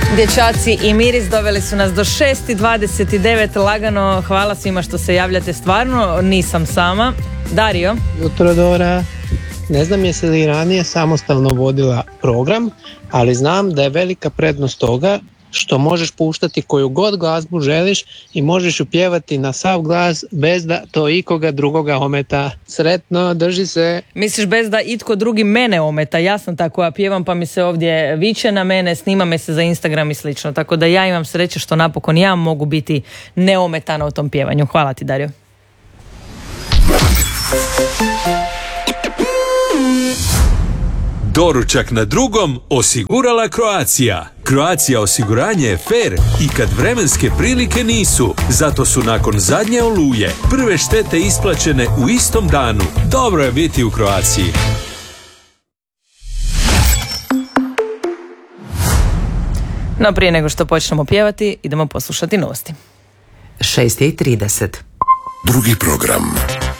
Dječaci i Miris doveli su nas do 6:29 lagano. Hvala svima što se javljate, stvarno nisam sama. Dario. Jutro, Dora. Ne znam jesi li ranije samostalno vodila program, ali znam da je velika prednost toga što možeš puštati koju god glazbu želiš i možeš ju pjevati na sav glas bez da to ikoga drugoga ometa. Sretno, drži se. Misliš bez da itko drugi mene ometa? Ja sam ta koja pjevam pa mi se ovdje viče na mene, snima me se za Instagram i slično. Tako da ja imam sreće što napokon ja mogu biti neometana u tom pjevanju. Hvala ti, Dario. Doručak na drugom osigurala Croatia. Croatia osiguranje je fair i kad vremenske prilike nisu. Zato su nakon zadnje oluje prve štete isplaćene u istom danu. Dobro je biti u Croatiji. No prije nego što počnemo pjevati, idemo poslušati novosti. 6:30. Drugi program.